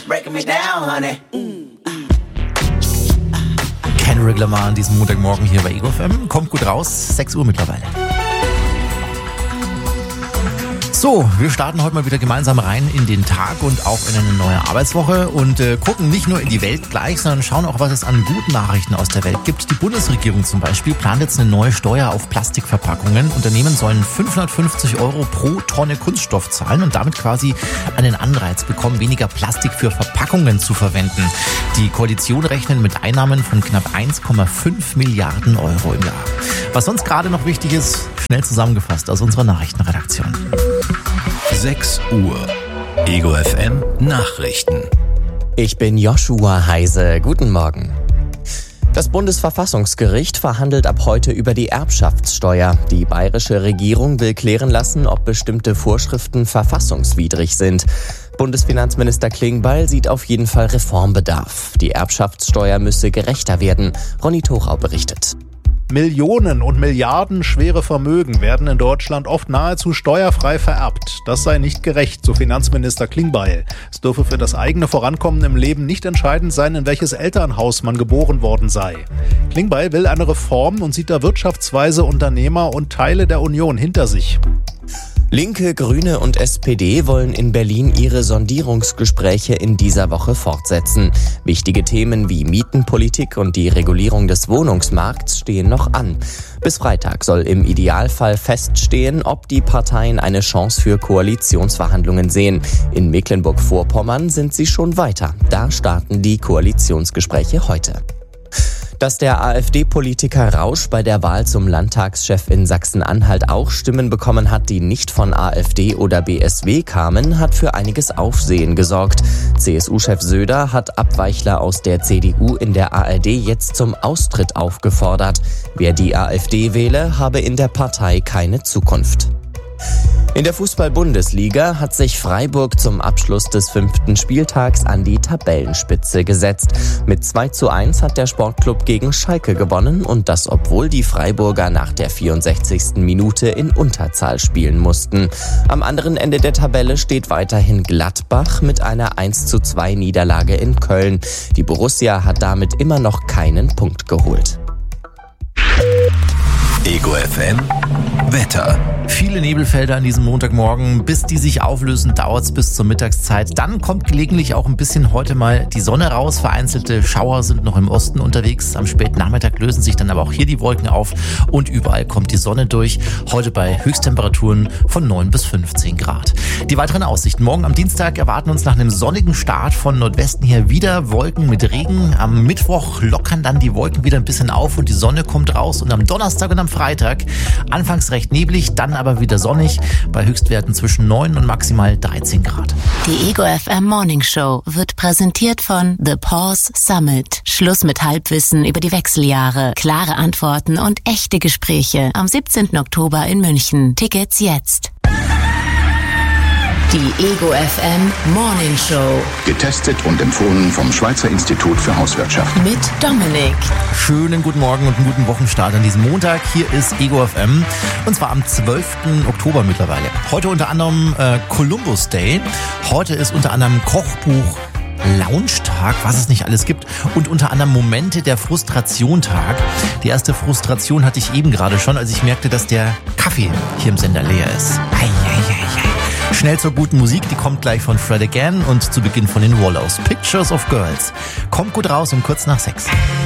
breaking me down, honey. Kendrick Lamar an diesem Montagmorgen hier bei Ego FM. Kommt gut raus, 6 Uhr mittlerweile. So, wir starten heute mal wieder gemeinsam rein in den Tag und auch in eine neue Arbeitswoche und gucken nicht nur in die Welt gleich, sondern schauen auch, was es an guten Nachrichten aus der Welt gibt. Die Bundesregierung zum Beispiel plant jetzt eine neue Steuer auf Plastikverpackungen. Unternehmen sollen 550 € pro Tonne Kunststoff zahlen und damit quasi einen Anreiz bekommen, weniger Plastik für Verpackungen zu verwenden. Die Koalition rechnet mit Einnahmen von knapp 1,5 Milliarden € im Jahr. Was sonst gerade noch wichtig ist, schnell zusammengefasst aus unserer Nachrichtenredaktion. 6 Uhr. Ego FM Nachrichten. Ich bin Joshua Heise. Guten Morgen. Das Bundesverfassungsgericht verhandelt ab heute über die Erbschaftssteuer. Die bayerische Regierung will klären lassen, ob bestimmte Vorschriften verfassungswidrig sind. Bundesfinanzminister Klingbeil sieht auf jeden Fall Reformbedarf. Die Erbschaftssteuer müsse gerechter werden. Ronny Thorau berichtet. Millionen und Milliarden schwere Vermögen werden in Deutschland oft nahezu steuerfrei vererbt. Das sei nicht gerecht, so Finanzminister Klingbeil. Es dürfe für das eigene Vorankommen im Leben nicht entscheidend sein, in welches Elternhaus man geboren worden sei. Klingbeil will eine Reform und sieht da Wirtschaftsweise, Unternehmer und Teile der Union hinter sich. Linke, Grüne und SPD wollen in Berlin ihre Sondierungsgespräche in dieser Woche fortsetzen. Wichtige Themen wie Mietenpolitik und die Regulierung des Wohnungsmarkts stehen noch an. Bis Freitag soll im Idealfall feststehen, ob die Parteien eine Chance für Koalitionsverhandlungen sehen. In Mecklenburg-Vorpommern sind sie schon weiter. Da starten die Koalitionsgespräche heute. Dass der AfD-Politiker Rausch bei der Wahl zum Landtagschef in Sachsen-Anhalt auch Stimmen bekommen hat, die nicht von AfD oder BSW kamen, hat für einiges Aufsehen gesorgt. CSU-Chef Söder hat Abweichler aus der CDU in der ARD jetzt zum Austritt aufgefordert. Wer die AfD wähle, habe in der Partei keine Zukunft. In der Fußball-Bundesliga hat sich Freiburg zum Abschluss des 5. Spieltags an die Tabellenspitze gesetzt. Mit 2:1 hat der Sportclub gegen Schalke gewonnen und das, obwohl die Freiburger nach der 64. Minute in Unterzahl spielen mussten. Am anderen Ende der Tabelle steht weiterhin Gladbach mit einer 1:2 Niederlage in Köln. Die Borussia hat damit immer noch keinen Punkt geholt. Ego FM Wetter. Viele Nebelfelder an diesem Montagmorgen. Bis die sich auflösen, dauert es bis zur Mittagszeit. Dann kommt gelegentlich auch ein bisschen heute mal die Sonne raus. Vereinzelte Schauer sind noch im Osten unterwegs. Am späten Nachmittag lösen sich dann aber auch hier die Wolken auf und überall kommt die Sonne durch. Heute bei Höchsttemperaturen von 9 bis 15 Grad. Die weiteren Aussichten. Morgen am Dienstag erwarten uns nach einem sonnigen Start von Nordwesten her wieder Wolken mit Regen. Am Mittwoch lockern dann die Wolken wieder ein bisschen auf und die Sonne kommt raus. Und am Donnerstag und am Freitag anfangs recht neblig, dann aber wieder sonnig bei Höchstwerten zwischen 9 und maximal 13 Grad. Die Ego FM Morning Show wird präsentiert von The Pause Summit. Schluss mit Halbwissen über die Wechseljahre, klare Antworten und echte Gespräche am 17. Oktober in München. Tickets jetzt. Die Ego FM Morning Show. Getestet und empfohlen vom Schweizer Institut für Hauswirtschaft. Mit Dominik. Schönen guten Morgen und einen guten Wochenstart an diesem Montag. Hier ist Ego FM und zwar am 12. Oktober mittlerweile. Heute unter anderem Columbus Day. Heute ist unter anderem Kochbuch Launchtag, was es nicht alles gibt und unter anderem Momente der Frustration-Tag. Die erste Frustration hatte ich eben gerade schon, als ich merkte, dass der Kaffee hier im Sender leer ist. Schnell zur guten Musik, die kommt gleich von Fred Again und zu Beginn von den Wallows. Pictures of Girls. Kommt gut raus um kurz nach 6.